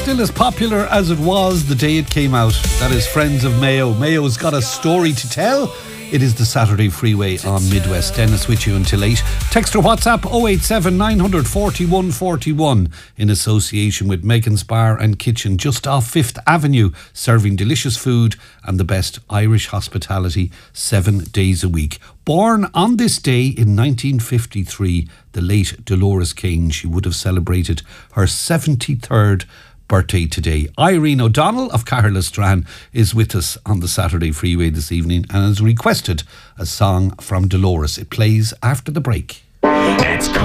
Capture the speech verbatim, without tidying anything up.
still as popular as it was the day it came out. That is Friends of Mayo. Mayo's got a story to tell. It is the Saturday Freeway on Midwest. Dennis with you until eight. Text or WhatsApp oh eight seven, nine four one, four one in association with Megan's Bar and Kitchen just off Fifth Avenue, serving delicious food and the best Irish hospitality seven days a week. Born on this day in nineteen fifty-three, the late Dolores King, she would have celebrated her seventy-third birthday today. Irene O'Donnell of Carlistran is with us on the Saturday Freeway this evening and has requested a song from Dolores. It plays after the break. It's